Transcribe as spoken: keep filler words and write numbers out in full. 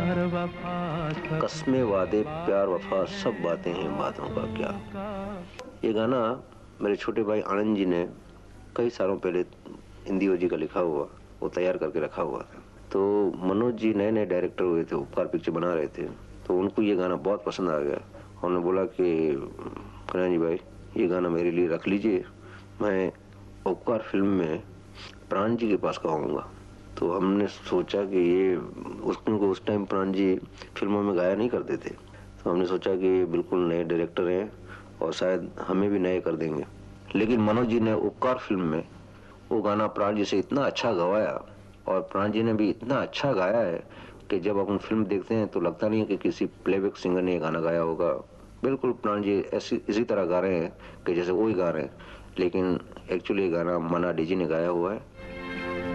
कस्में वादे प्यार वफा सब बातें हैं बातों का क्या। ये गाना मेरे छोटे भाई आनंद जी ने कई सालों पहले हिंदी ओजी का लिखा हुआ वो तैयार करके रखा हुआ था। तो मनोज जी नए नए डायरेक्टर हुए थे, उपकार पिक्चर बना रहे थे, तो उनको ये गाना बहुत पसंद आ गया। उन्होंने बोला कि कल्याण जी भाई ये गाना मेरे लिए रख लीजिए, मैं उपकार फिल्म में प्राण जी के पास गाऊंगा। तो हमने सोचा कि ये उसको उस टाइम प्राण जी फिल्मों में गाया नहीं करते थे, तो हमने सोचा कि ये बिल्कुल नए डायरेक्टर हैं और शायद हमें भी नए कर देंगे। लेकिन मनोज जी ने उपकार फिल्म में वो गाना प्राण जी से इतना अच्छा गवाया और प्राण जी ने भी इतना अच्छा गाया है कि जब अपन फिल्म देखते हैं तो लगता नहीं है कि किसी प्लेबैक सिंगर ने ये गाना गाया होगा। बिल्कुल प्राण जी ऐसी इसी तरह गा रहे हैं कि जैसे वो ही गा रहे हैं, लेकिन एक्चुअली ये गाना मना डी जी ने गाया हुआ है।